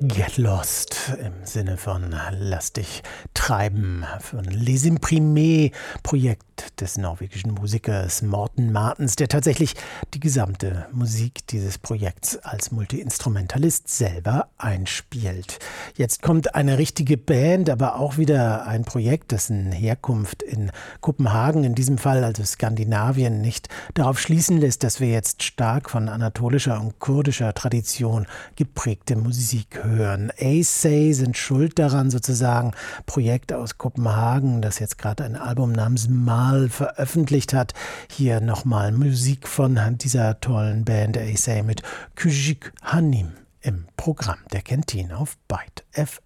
Get Lost im Sinne von Lass dich treiben von Les Imprimés, Projekt des norwegischen Musikers Morten Martens, der tatsächlich die gesamte Musik dieses Projekts als Multiinstrumentalist selber einspielt. Jetzt kommt eine richtige Band, aber auch wieder ein Projekt, dessen Herkunft in Kopenhagen, in diesem Fall also Skandinavien, nicht darauf schließen lässt, dass wir jetzt stark von anatolischer und kurdischer Tradition geprägte Musik hören. Asay sind schuld daran, sozusagen. Projekt aus Kopenhagen, das jetzt gerade ein Album namens Mal veröffentlicht hat. Hier nochmal Musik von dieser tollen Band Asay mit Küçük Hanım im Programm. Der kennt ihn auf Byte FM.